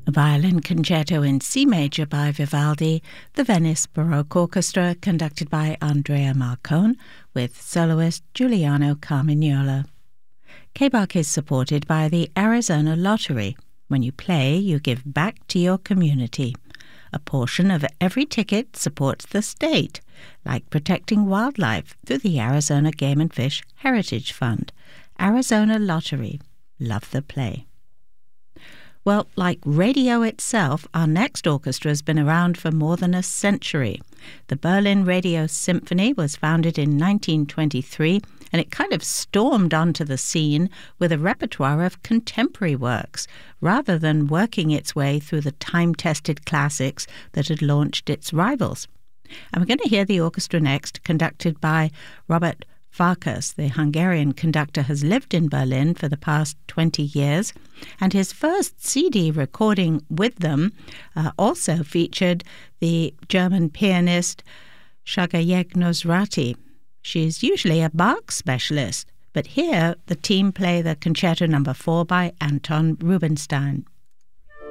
A violin concerto in C major by Vivaldi, the Venice Baroque Orchestra, conducted by Andrea Marcone, with soloist Giuliano Carmignola. KBAC is supported by the Arizona Lottery. When you play, you give back to your community. A portion of every ticket supports the state, like protecting wildlife through the Arizona Game and Fish Heritage Fund. Arizona Lottery. Love the play. Well, like radio itself, our next orchestra has been around for more than a century. The Berlin Radio Symphony was founded in 1923, and it kind of stormed onto the scene with a repertoire of contemporary works, rather than working its way through the time-tested classics that had launched its rivals. And we're going to hear the orchestra next, conducted by Robert Farkas. The Hungarian conductor has lived in Berlin for the past 20 years, and his first CD recording with them also featured the German pianist Shagayek Nosrati. She's usually a Bach specialist, but here the team play the Concerto No. 4 by Anton Rubinstein.